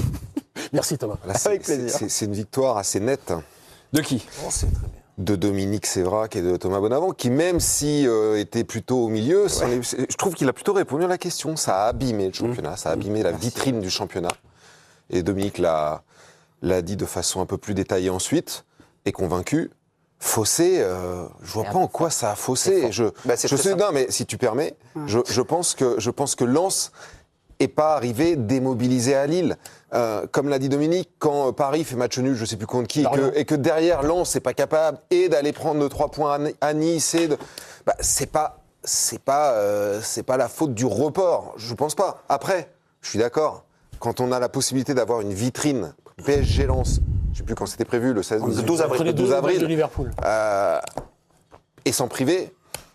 Merci Thomas. Là, c'est- Avec plaisir. c'est- C'est une victoire assez nette De qui? On sait très bien. de Dominique Sévrac et de Thomas Bonavent, qui même si euh, était plutôt au milieu, s'en est- c'est- je trouve qu'il a plutôt répondu à la question. Ça a abîmé le championnat, ça a abîmé la vitrine du championnat. Et Dominique l'a l'a dit de façon un peu plus détaillée ensuite, et convaincu. Faussé, euh, je vois C'est pas un en quoi ça a faussé. Je, Bah, c'est je très sais, simple. non, mais si tu permets, je, je pense que je pense que Lens est pas arrivé démobilisé à Lille. Euh, comme l'a dit Dominique, quand Paris fait match nul, je sais plus contre qui, et que, et que derrière Lens n'est pas capable et d'aller prendre nos trois points à Ni- à Nice, et de, bah, c'est pas c'est pas euh, c'est pas la faute du report. Je pense pas. Après, je suis d'accord. Quand on a la possibilité d'avoir une vitrine P S G Lens, je sais plus quand c'était prévu, le seize, Le douze avril. Entre les le douze deux avril. matchs de Liverpool. euh, et s'en priver,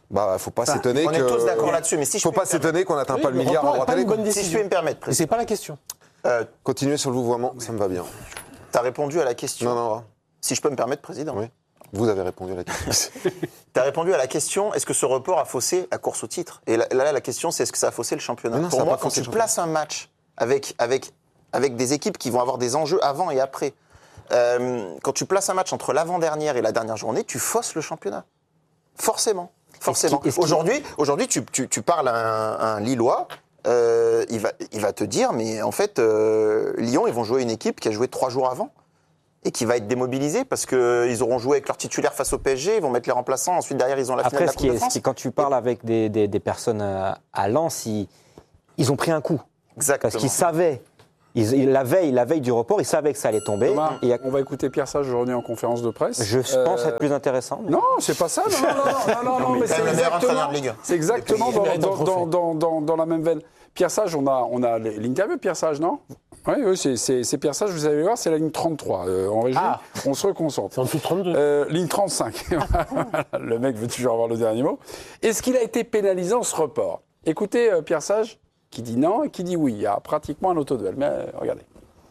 Bah, faut pas Enfin, s'étonner On que. est tous d'accord là-dessus, mais si je Faut peux pas me permettre- s'étonner qu'on n'atteint Oui, pas le le milliard à report est droite pas à une gauche. bonne si je décision. peux me permettre, Mais président. c'est pas la question. Euh, Continuez sur le vouvoiement, ça me va bien. tu as répondu à la question. Non, non, Si je peux me permettre, président. oui. Vous avez répondu à la question. Tu as répondu à la question, est-ce que ce report a faussé la course au titre? Et là, là, la question, c'est est-ce que ça a faussé le championnat? Mais non, ça Pour a moi, pas quand faussé tu le places un match avec, avec, avec des équipes qui vont avoir des enjeux avant et après, euh, quand tu places un match entre l'avant-dernière et la dernière journée, tu fausses le championnat. Forcément. Forcément. est-ce qu'il- Aujourd'hui, aujourd'hui tu, tu, tu parles à un, à un Lillois, euh, il, va, il va te dire, mais en fait, euh, Lyon, ils vont jouer une équipe qui a joué trois jours avant et qui va être démobilisée parce qu'ils auront joué avec leur titulaire face au P S G, ils vont mettre les remplaçants, ensuite derrière, ils ont la finale Après, de la ce Coupe qui de est, ce France. qui est- quand tu parles avec des, des- des personnes à, à Lens, ils, ils ont pris un coup. Exactement. Parce qu'ils savaient, ils- ils- la, veille, la veille du report, ils savaient que ça allait tomber. Thomas, Et il y a- on va écouter Pierre Sage aujourd'hui en conférence de presse. je Euh, pense être plus intéressant. mais- Non, c'est pas ça. Non, non, non, non, non, non, mais quand c'est même le meilleur exactement, entraîneur de Ligue un. c'est exactement Depuis- dans, il mérite dans, un trophée. dans, dans, dans, dans la même veine. Pierre Sage, on a, on a l'interview de Pierre Sage, non? Oui, oui, c'est, c'est, c'est Pierre Sage, vous allez voir, c'est la ligne trente-trois. Euh, en régie, Ah. on se reconcentre. C'est en dessous de trente-deux. Euh, ligne trente-cinq. Voilà, le mec veut toujours avoir le dernier mot. Est-ce qu'il a été pénalisant ce report? Écoutez euh, Pierre Sage qui dit non et qui dit oui. Il y a pratiquement un autoduel. Mais euh, regardez.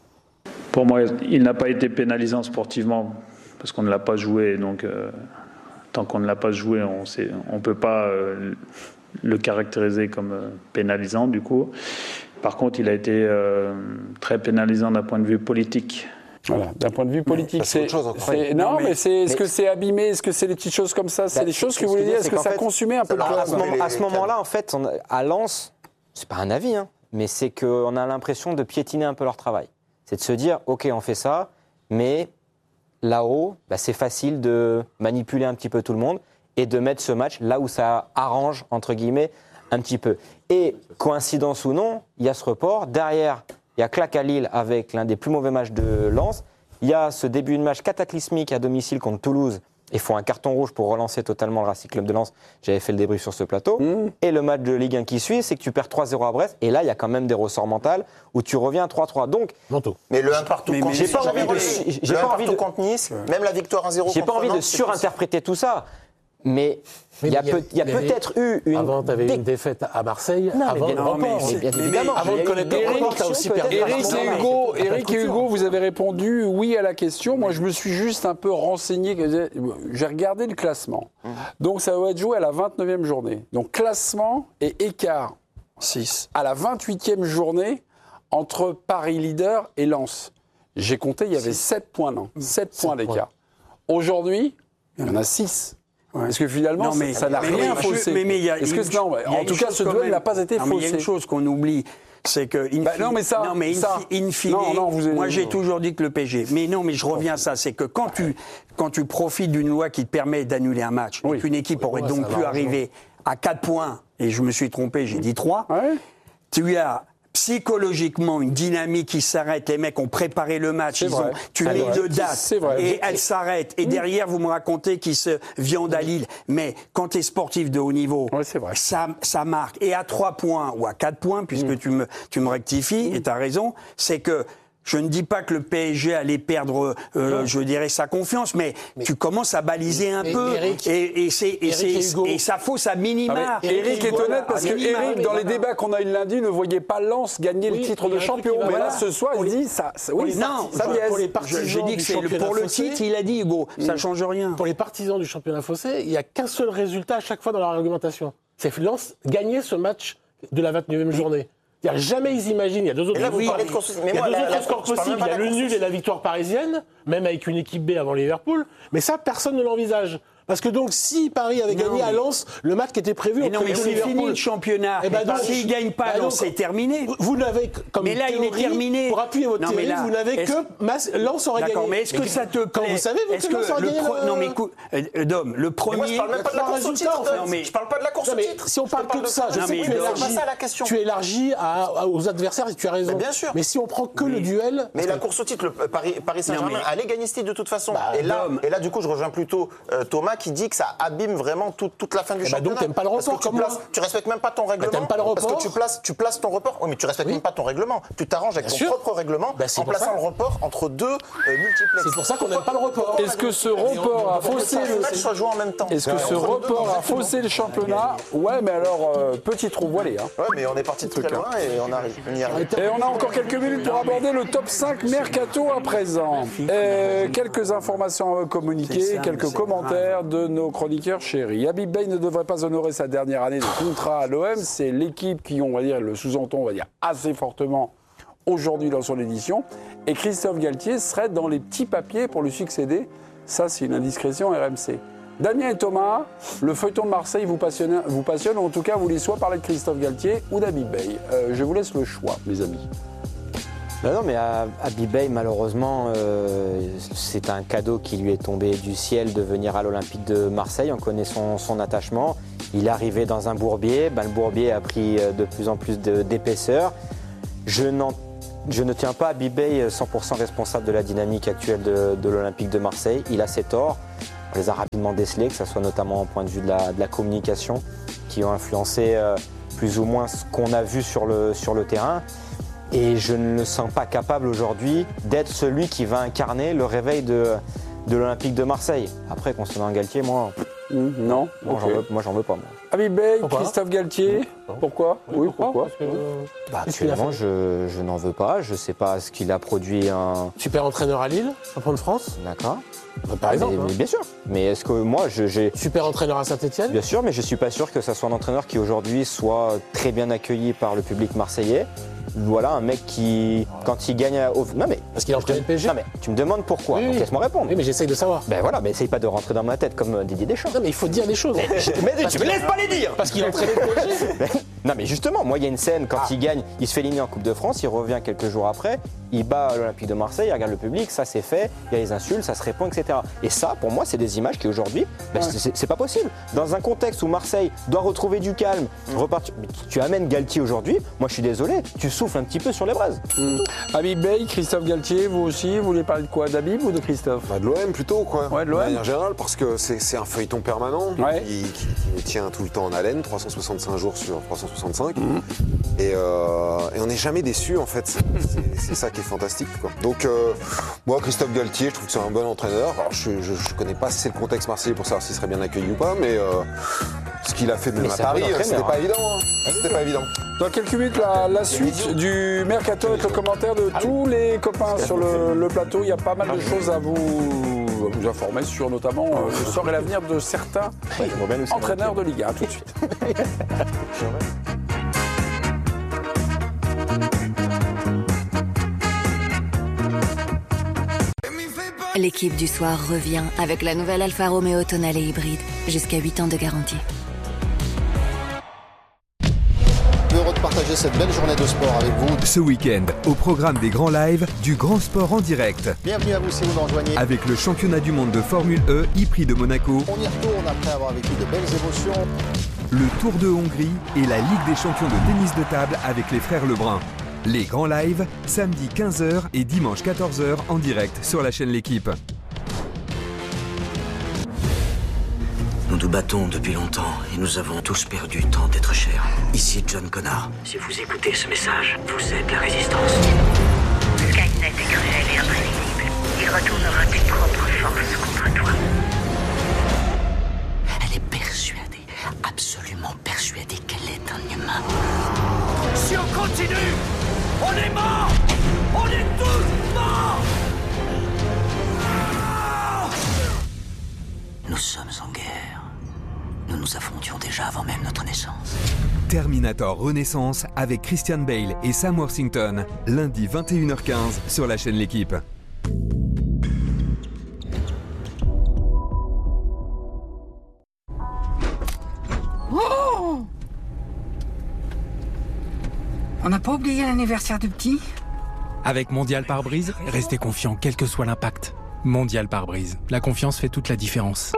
Pour moi, il n'a pas été pénalisant sportivement parce qu'on ne l'a pas joué. Donc, euh, tant qu'on ne l'a pas joué, on ne peut pas euh, le caractériser comme euh, pénalisant du coup. Par contre, il a été euh, très pénalisant d'un point de vue politique. Voilà, d'un point de vue politique, c'est c'est, autre chose encore. c'est- non, Non, mais, mais- c'est, est-ce mais- que c'est abîmé, est-ce que c'est des petites choses comme ça, c'est Bah, des choses ce que vous que je voulez dire, veux dire, est-ce c'est que qu'en ça fait, consumait un peu le ça club À ce, les- moment, à ce les moment-là, en fait, on a- à Lens, c'est pas un avis, hein, mais c'est qu'on a l'impression de piétiner un peu leur travail. C'est de se dire, OK, on fait ça, mais là-haut, bah, c'est facile de manipuler un petit peu tout le monde et de mettre ce match là où ça arrange, entre guillemets, un petit peu. Et coïncidence ou non, il y a ce report. Derrière, il y a claque à Lille avec l'un des plus mauvais matchs de Lens. Il y a ce début de match cataclysmique à domicile contre Toulouse. Il faut un carton rouge pour relancer totalement le Racing Club de Lens. J'avais fait le débrief sur ce plateau. Mmh. Et le match de Ligue un qui suit, c'est que tu perds trois zéro à Brest. Et là, il y a quand même des ressorts mentaux où tu reviens à trois trois. Donc, Manteau. Mais le un partout Mais- contre mais j'ai Nice, pas jamais envie de- reçu. j'ai Le pas un envie partout de- contre Nice, même la victoire un zéro j'ai contre pas envie de Nantes, c'est pas- surinterpréter tout ça. Mais Mais il y a, il y a- peut- il y a il y avait- peut-être eu une. Avant, tu avais dé- une défaite à Marseille. Non, mais avant bien- le non, report. mais Mais c'est- bien mais- évidemment. mais- Avant de connaître le report, tu as aussi perdu. Eric, la Eric Coupe et du Monde. Hugo, C'est pas Eric et culture. Hugo, vous avez répondu oui à la question. Moi, je me suis juste un peu renseigné. J'ai regardé le classement. Donc, ça va être joué à la vingt-neuvième journée. Donc, classement et écart six. à la vingt-huitième journée entre Paris leader et Lens. J'ai compté, il y avait sept points, non sept points d'écart. Aujourd'hui, il y en a six. Ouais. Parce que finalement, Non, mais- ça ça n'a mais- rien mais- faussé. mais- mais il y a Est-ce une que non, chose- il y a en une tout cas, chose ce quand duel même- n'a pas été Non, mais il y a une faussé. chose qu'on oublie, c'est que in Bah, fine- non, mais ça- mais in, ça- fi- in fine, Non, non, vous avez- moi j'ai toujours dit que le P S G. Mais non, mais je reviens à ça, c'est que quand tu quand tu profites d'une loi qui te permet d'annuler un match, Oui. et qu'une équipe aurait ouais, donc ça pu va, arriver à quatre points, et je me suis trompé, j'ai dit trois. Ouais. Tu as psychologiquement une dynamique qui s'arrête. Les mecs ont préparé le match. C'est Ils vrai. ont, tu C'est mets vrai. deux dates C'est vrai. et elle s'arrête. Et derrière, vous me racontez qu'ils se viandent à Lille. Mais quand tu es sportif de haut niveau, Ouais, c'est vrai. ça, ça marque. Et à trois points ou à quatre points, puisque tu, me, tu me rectifies, et tu as raison, c'est que je ne dis pas que le P S G allait perdre, euh, je dirais, sa confiance, mais, tu commences à baliser un mais peu. Eric- et, et, c'est, et, Eric c'est- et Hugo- et ça fausse à minima. Ah, mais Eric Eric est Hugo, honnête parce à que minima, Eric, mais dans les voilà. débats qu'on a eu lundi, ne voyait pas Lens gagner Oui, le titre il y de a un truc champion. qui va Mais là, pas. ce soir, il Pour les- dit ça. ça- pour Oui, les ça, Non, ça pour biaise. les Je- partisans J'ai dit du que c'est le- championnat pour le fossé. titre, il a dit Hugo, ça change rien. Pour les partisans du championnat fossé, il n'y a qu'un seul résultat à chaque fois dans leur argumentation. C'est Lens gagner ce match de la vingt-neuvième journée. C'est-à-dire, jamais ils imaginent, il y a deux autres Et là, vous oui, parlez de course- mais il y a moi, deux la- autres la scores course, je parle possibles. même Il y a pas de le la nul course. et la victoire parisienne, même avec une équipe B avant Liverpool. Mais ça, personne ne l'envisage. Parce que donc, si Paris avait Non, gagné à mais- Lens, le match qui était prévu Mais entre non, mais les deux c'est Liverpool. fini le championnat. Eh ben donc, S'il ne gagne pas, bah alors donc, c'est terminé. Vous n'avez comme Mais là, il est théorie, terminé. Pour appuyer votre Non, mais théorie, là, vous n'avez est-ce- que Mas- Lens aurait gagné. D'accord, mais est-ce que ça te plaît Quand vous savez, vous, Est-ce que Lens aurait le gagné pro- le- Non, mais écoute, euh, Dom, le Mais moi, premier. je parle même pas de la trois course au résultats, titre. en fait. Non, mais je parle pas de la course Non, au mais titre. si on parle Je que parle de ça, je Non, sais mais que tu non, élargis, c'est pas ça la question. tu élargis à- à- aux adversaires et tu as raison. Mais bien sûr. Mais si on prend que le duel, Mais la course au titre, le Paris, Paris Saint-Germain Non, mais- à allait gagner ce titre de toute façon. Bah, et, là, Dom. et là, du coup, je rejoins plutôt euh, Thomas qui dit que ça abîme vraiment tout- toute la fin du Eh bah, championnat. donc, t'aimes pas le Parce que report tu, comme places, moi. tu respectes même pas ton règlement. t'aimes pas le Parce report. que tu places, tu places ton report. Oui, mais tu respectes Oui. même pas ton règlement. Tu t'arranges avec Bien ton sûr. propre règlement Bah, c'est en pour plaçant ça. le report entre deux euh, multiplex. C'est pour ça qu'on n'aime pas le report. Est-ce que ce report a faussé Que le... le match soit joué en même temps. Est-ce que ce Entre les deux, report a exactement. faussé le championnat? Ouais, mais alors, euh, petit trou voilé. Hein. Ouais, mais on est parti de très loin et on arrive. On y arrive. Et on a encore quelques minutes pour aborder le top cinq Mercato à présent. Euh, quelques informations à communiquer, C'est ça, quelques c'est commentaires de nos chroniqueurs chéris. Habib Beye ne devrait pas honorer sa dernière année de contrat à l'O M. C'est l'équipe qui, on va dire, le sous-entend, on va dire, assez fortement aujourd'hui dans son édition. Et Christophe Galtier serait dans les petits papiers pour lui succéder. Ça, c'est une indiscrétion R M C. Damien et Thomas, le feuilleton de Marseille vous passionne, vous passionne ou en tout cas, vous voulez soit parler de Christophe Galtier ou d'Habib Beye. Euh, je vous laisse le choix, mes amis. Non, non, mais Habib Beye, malheureusement, euh, c'est un cadeau qui lui est tombé du ciel de venir à l'Olympique de Marseille. On connaît son, son attachement. Il est arrivé dans un bourbier. Ben, le bourbier a pris de plus en plus de- d'épaisseur. Je, n'en- je ne tiens pas Habib Beye cent pour cent responsable de la dynamique actuelle de, de l'Olympique de Marseille. Il a ses torts. On les a rapidement décelés, que ce soit notamment au point de vue de la, de la communication, qui ont influencé euh, plus ou moins ce qu'on a vu sur le, sur le terrain. Et je ne le sens pas capable aujourd'hui d'être celui qui va incarner le réveil de, de l'Olympique de Marseille. Après, concernant Galtier, moi, Mmh, non moi, Ok. j'en veux, moi, j'en veux pas. Moi. Habib Beye, Pourquoi Christophe Galtier. Pourquoi Oui, pourquoi Parce que, euh, Bah, qu'est-ce qu'il a actuellement, fait je, je n'en veux pas. Je ne sais pas ce qu'il a produit. Un... Super entraîneur à Lille, champion de France, D'accord. bah, par exemple. mais, hein. mais bien sûr. Mais est-ce que moi, je- j'ai. Super entraîneur à Saint-Etienne. Bien sûr, mais je ne suis pas sûr que ça soit un entraîneur qui aujourd'hui soit très bien accueilli par le public marseillais. Voilà, un mec qui, quand il gagne au... Non mais... Parce qu'il a entraîné le P S G. Non mais, tu me demandes pourquoi, Oui, donc oui. laisse-moi répondre. Oui, mais j'essaye de savoir. Ben voilà, mais essaye pas de rentrer dans ma tête comme euh, Didier Deschamps. Non, mais il faut dire des choses. Mais Parce tu me qu'il- laisses pas les dire. Parce qu'il a entraîné le P S G. Non mais justement, moi il y a une scène, quand il gagne, il se fait éliminer en Coupe de France, il revient quelques jours après, il bat l'Olympique de Marseille, il regarde le public, ça c'est fait, il y a les insultes, ça se répond, et cetera. Et ça, pour moi, c'est des images qui aujourd'hui, ben, c'est- c'est c'est pas possible. Dans un contexte où Marseille doit retrouver du calme, repartir, mais tu- tu amènes Galtier aujourd'hui, moi je suis désolé, tu souffles un petit peu sur les braises. Habib Beye, Christophe Galtier, vous aussi, vous voulez parler de quoi? D'Habib ou de Christophe? Bah, de l'O M plutôt, quoi. Ouais, de l'O M. manière générale, parce que c'est c'est un feuilleton permanent Ouais. qui, qui- qui nous tient tout le temps en haleine, trois cent soixante-cinq jours sur trois cent soixante-cinq. Mhm. Et, euh, et on n'est jamais déçu, en fait. C'est- C'est c'est ça qui est fantastique, quoi. Donc, euh, moi, Christophe Galtier, je trouve que c'est un bon entraîneur. Alors, je ne connais pas si c'est le contexte marseillais pour savoir s'il serait bien accueilli ou pas, mais euh, ce qu'il a fait même Mais à c'est un Paris, bon entraîneur, c'était pas hein. évident. hein. C'était pas évident. Dans quelques minutes, la, la suite du mercato avec le commentaire de tous les copains sur le, le plateau. Il y a pas mal de choses à vous, à vous informer sur notamment euh, le sort et l'avenir de certains J'aimerais bien nous entraîneurs de Ligue un. À tout de suite. L'équipe du soir revient avec la nouvelle Alfa Romeo Tonale hybride. Jusqu'à huit ans de garantie. Heureux de partager cette belle journée de sport avec vous. Ce week-end, au programme des grands lives, du grand sport en direct. Bienvenue à vous si vous nous rejoignez. Avec le championnat du monde de Formule E, e-prix de Monaco, On y retourne après avoir vécu de belles émotions. le Tour de Hongrie et la Ligue des champions de tennis de table avec les frères Lebrun. Les grands lives, samedi quinze heures et dimanche quatorze heures en direct sur la chaîne L'Équipe. Nous nous battons depuis longtemps et nous avons tous perdu tant d'êtres chers. Ici John Connor. Si vous écoutez ce message, vous êtes la résistance. Skynet est cruel et imprévisible. Il retournera tes propres forces contre toi. Elle est persuadée, absolument persuadée qu'elle est un humain. Si on continue, on est mort. On est tous morts. Nous sommes en guerre. Nous nous affrontions déjà avant même notre naissance. Terminator Renaissance avec Christian Bale et Sam Worthington, lundi vingt et une heures quinze sur la chaîne L'Équipe. Oh! On n'a pas oublié l'anniversaire du petit? Avec Mondial Pare-Brise, restez confiant quel que soit l'impact. Mondial Pare-Brise, la confiance fait toute la différence.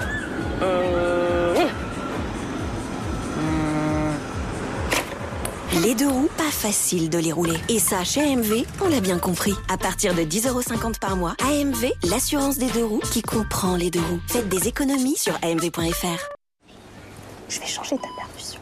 Euh... Les deux roues, pas facile de les rouler. Et ça, chez A M V, on l'a bien compris. À partir de dix euros cinquante par mois, A M V, l'assurance des deux roues qui comprend les deux roues. Faites des économies sur A M V point F R. Je vais changer ta percussion.